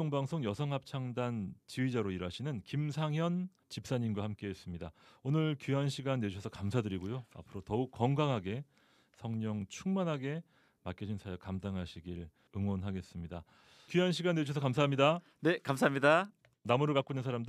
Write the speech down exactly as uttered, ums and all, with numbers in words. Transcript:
공영방송 여성합창단 지휘자로 일하시는 김상현 집사님과 함께했습니다. 오늘 귀한 시간 내주셔서 감사드리고요. 앞으로 더욱 건강하게 성령 충만하게 맡겨진 사역 감당하시길 응원하겠습니다. 귀한 시간 내주셔서 감사합니다. 네, 감사합니다. 나무를 갖고 있는 사람들